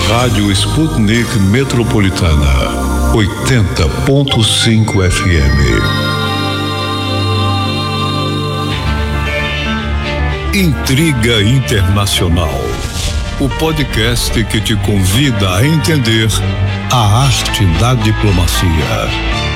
Rádio Sputnik Metropolitana, 80.5 FM. Intriga Internacional, o podcast que te convida a entender a arte da diplomacia.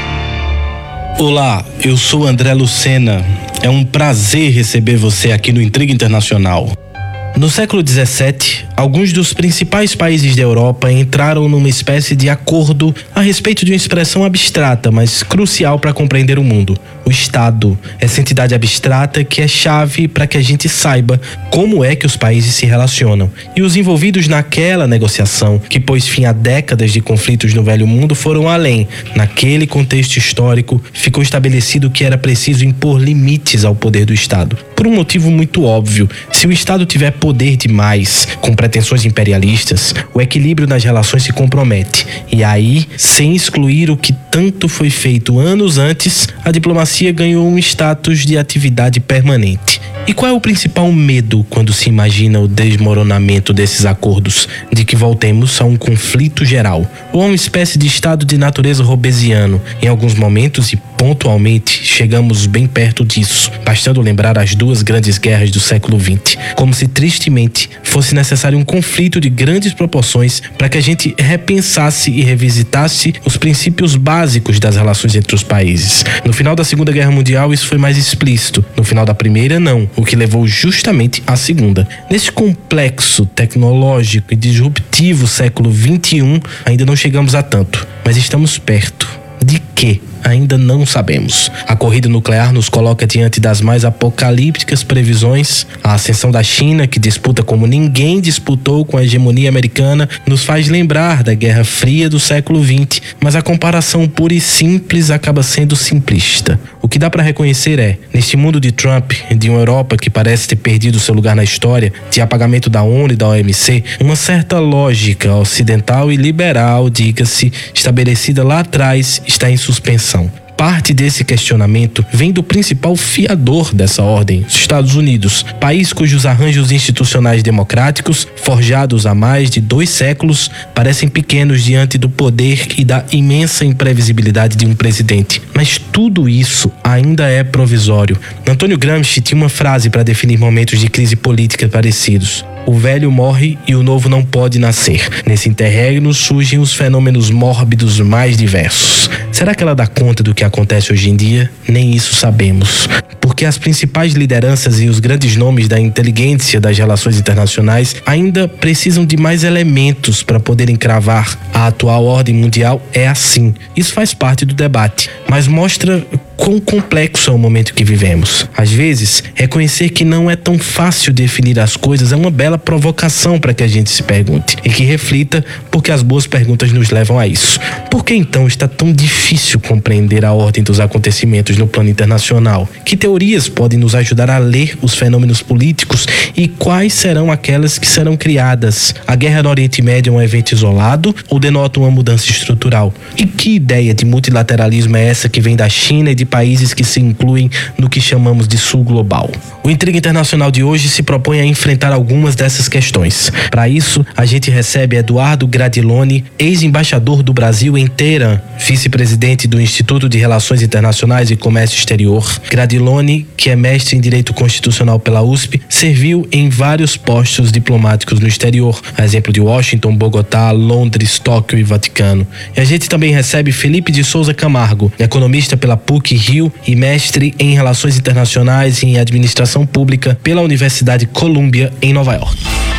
Olá, eu sou André Lucena. É um prazer receber você aqui no Intriga Internacional. No século XVII, alguns dos principais países da Europa entraram numa espécie de acordo a respeito de uma expressão abstrata, mas crucial para compreender o mundo: o Estado. Essa entidade abstrata que é chave para que a gente saiba como é que os países se relacionam. E os envolvidos naquela negociação, que pôs fim a décadas de conflitos no Velho Mundo, foram além. Naquele contexto histórico, ficou estabelecido que era preciso impor limites ao poder do Estado. Por um motivo muito óbvio: se o Estado tiver poder demais, com pretensões imperialistas, o equilíbrio nas relações se compromete. E aí, sem excluir o que tanto foi feito anos antes, a diplomacia ganhou um status de atividade permanente. E qual é o principal medo quando se imagina o desmoronamento desses acordos? De que voltemos a um conflito geral, ou a uma espécie de estado de natureza robesiano. Em alguns momentos e pontualmente chegamos bem perto disso, bastando lembrar as duas grandes guerras do século XX, como se tristemente fosse necessário um conflito de grandes proporções para que a gente repensasse e revisitasse os princípios básicos das relações entre os países. No final da Segunda Guerra Mundial isso foi mais explícito, no final da Primeira não, o que levou justamente à Segunda. Nesse complexo, tecnológico e disruptivo século XXI, ainda não chegamos a tanto, mas estamos perto. De quê? Ainda não sabemos. A corrida nuclear nos coloca diante das mais apocalípticas previsões. A ascensão da China, que disputa como ninguém disputou com a hegemonia americana, nos faz lembrar da Guerra Fria do século XX, mas a comparação pura e simples acaba sendo simplista. O que dá para reconhecer é, neste mundo de Trump, de uma Europa que parece ter perdido seu lugar na história, de apagamento da ONU e da OMC, uma certa lógica ocidental e liberal, diga-se, estabelecida lá atrás, está em suspensão. Parte desse questionamento vem do principal fiador dessa ordem, os Estados Unidos, país cujos arranjos institucionais democráticos, forjados há mais de 2 séculos, parecem pequenos diante do poder e da imensa imprevisibilidade de um presidente. Mas tudo isso ainda é provisório. Antônio Gramsci tinha uma frase para definir momentos de crise política parecidos: o velho morre e o novo não pode nascer. Nesse interregno surgem os fenômenos mórbidos mais diversos. Será que ela dá conta do que acontece hoje em dia? Nem isso sabemos. Porque as principais lideranças e os grandes nomes da inteligência das relações internacionais ainda precisam de mais elementos para poderem cravar: a atual ordem mundial é assim. Isso faz parte do debate, mas mostra quão complexo é o momento que vivemos. Às vezes, reconhecer que não é tão fácil definir as coisas é uma bela provocação para que a gente se pergunte e que reflita, porque as boas perguntas nos levam a isso. Por que então está tão difícil compreender a ordem dos acontecimentos no plano internacional? Que teorias podem nos ajudar a ler os fenômenos políticos e quais serão aquelas que serão criadas? A guerra no Oriente Médio é um evento isolado ou denota uma mudança estrutural? E que ideia de multilateralismo é essa que vem da China e de países que se incluem no que chamamos de Sul Global? O Intriga Internacional de hoje se propõe a enfrentar algumas dessas questões. Para isso, a gente recebe Eduardo Gradiloni, ex-embaixador do Brasil em Teherã, vice-presidente do Instituto de Relações Internacionais e Comércio Exterior. Gradiloni, que é mestre em Direito Constitucional pela USP, serviu em vários postos diplomáticos no exterior, a exemplo de Washington, Bogotá, Londres, Tóquio e Vaticano. E a gente também recebe Felipe de Souza Camargo, economista pela PUC Rio e mestre em Relações Internacionais e em Administração Pública pela Universidade Columbia, em Nova York.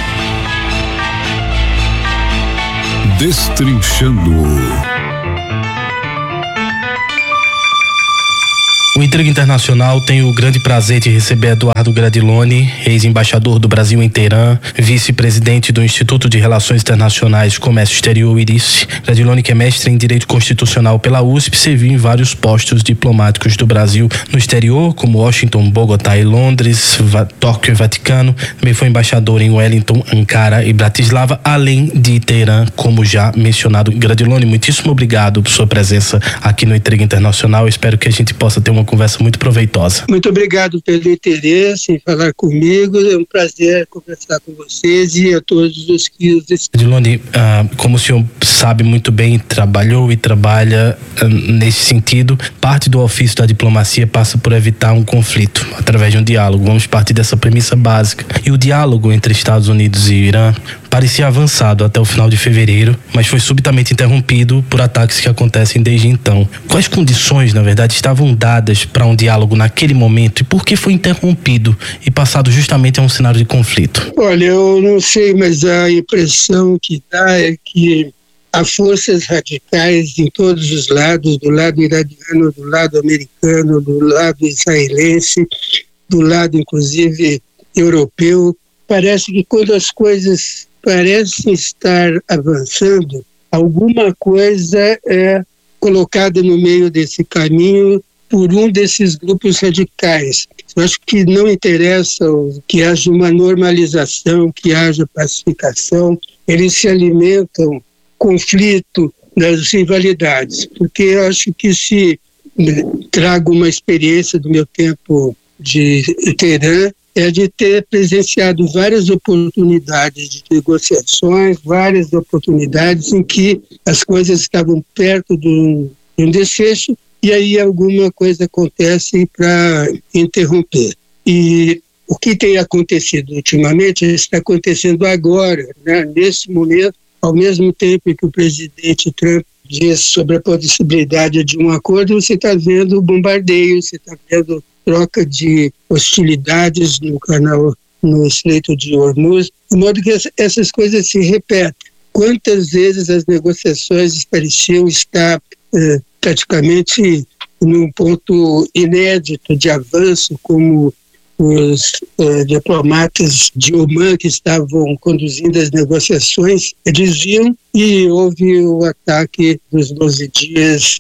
Destrinchando. O Intriga Internacional tem o grande prazer de receber Eduardo Gradiloni, ex-embaixador do Brasil em Teherã, vice-presidente do Instituto de Relações Internacionais e Comércio Exterior, IRICE. Gradiloni, que é mestre em Direito Constitucional pela USP, serviu em vários postos diplomáticos do Brasil no exterior, como Washington, Bogotá e Londres, Tóquio e Vaticano. Também foi embaixador em Wellington, Ankara e Bratislava, além de Teherã, como já mencionado. Gradiloni, muitíssimo obrigado por sua presença aqui no Intriga Internacional. Espero que a gente possa ter uma uma conversa muito proveitosa. Muito obrigado pelo interesse em falar comigo. É um prazer conversar com vocês e a todos os que os escutam. Edilone, como o senhor sabe muito bem, trabalhou e trabalha nesse sentido, parte do ofício da diplomacia passa por evitar um conflito através de um diálogo. Vamos partir dessa premissa básica. E o diálogo entre Estados Unidos e Irã parecia avançado até o final de fevereiro, mas foi subitamente interrompido por ataques que acontecem desde então. Quais condições, na verdade, estavam dadas para um diálogo naquele momento e por que foi interrompido e passado justamente a um cenário de conflito? Olha, eu não sei, mas a impressão que dá é que há forças radicais em todos os lados, do lado iraniano, do lado americano, do lado israelense, do lado, inclusive, europeu. Parece que quando as coisas parecem estar avançando, alguma coisa é colocada no meio desse caminho por um desses grupos radicais. Eu acho que não interessa que haja uma normalização, que haja pacificação. Eles se alimentam conflito das rivalidades, porque eu acho que se trago uma experiência do meu tempo de Teherã, é de ter presenciado várias oportunidades de negociações, várias oportunidades em que as coisas estavam perto de um desfecho e aí alguma coisa acontece para interromper. E o que tem acontecido ultimamente está acontecendo agora, né? Nesse momento, ao mesmo tempo que o presidente Trump diz sobre a possibilidade de um acordo, você está vendo bombardeio, você está vendo troca de hostilidades no canal, no Estreito de Hormuz, de modo que essas coisas se repetem. Quantas vezes as negociações pareciam estar praticamente num ponto inédito de avanço, como os diplomatas de Oman que estavam conduzindo as negociações diziam, e houve o ataque dos 12 dias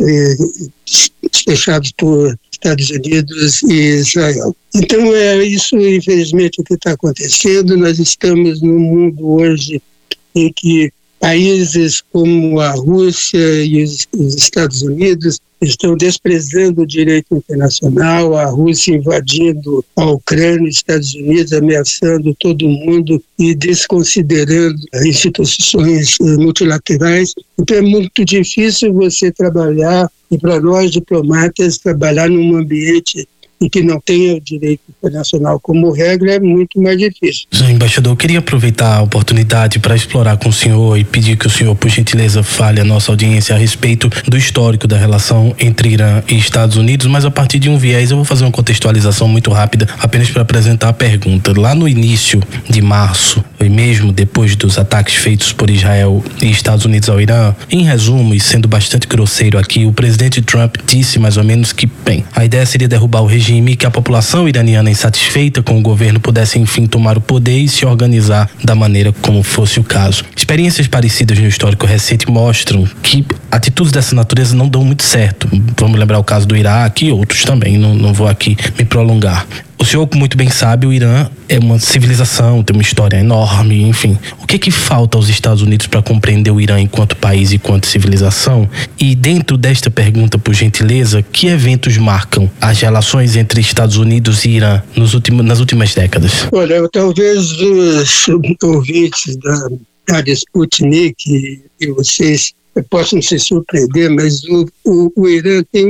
fechados por Estados Unidos e Israel. Então é isso, infelizmente, o que está acontecendo. Nós estamos num mundo hoje em que países como a Rússia e os Estados Unidos estão desprezando o direito internacional, a Rússia invadindo a Ucrânia, os Estados Unidos ameaçando todo mundo e desconsiderando as instituições multilaterais. Então é muito difícil você trabalhar, e para nós diplomatas, trabalhar num ambiente em que não tenha o direito internacional como regra é muito mais difícil. Embaixador, eu queria aproveitar a oportunidade para explorar com o senhor e pedir que o senhor, por gentileza, fale à nossa audiência a respeito do histórico da relação entre Irã e Estados Unidos, mas a partir de um viés. Eu vou fazer uma contextualização muito rápida, apenas para apresentar a pergunta. Lá no início de março, e mesmo depois dos ataques feitos por Israel e Estados Unidos ao Irã, em resumo, e sendo bastante grosseiro aqui, o presidente Trump disse mais ou menos que, bem, a ideia seria derrubar o regime, que a população iraniana insatisfeita com o governo pudesse enfim tomar o poder e se organizar da maneira como fosse o caso. Experiências parecidas no histórico recente mostram que atitudes dessa natureza não dão muito certo. Vamos lembrar o caso do Iraque e outros também, não vou aqui me prolongar. O senhor, muito bem sabe, o Irã é uma civilização, tem uma história enorme, enfim. O que falta aos Estados Unidos para compreender o Irã enquanto país e enquanto civilização? E dentro desta pergunta, por gentileza, que eventos marcam as relações entre Estados Unidos e Irã nas últimas décadas? Olha, talvez os ouvintes da Rádio Sputnik e vocês possam se surpreender, mas o Irã tem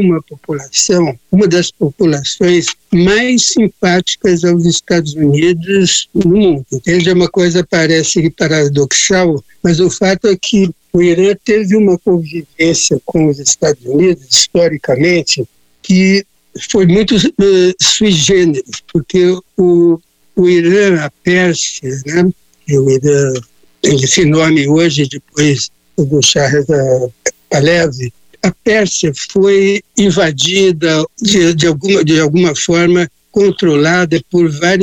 uma das populações mais simpáticas aos Estados Unidos no mundo. Entende? É uma coisa parece paradoxal, mas o fato é que o Irã teve uma convivência com os Estados Unidos, historicamente, que foi muito sui generis, porque o Irã, a Pérsia, né? O Irã tem esse nome hoje, depois do Shah Pahlavi, a Pérsia foi invadida de alguma forma, controlada por vários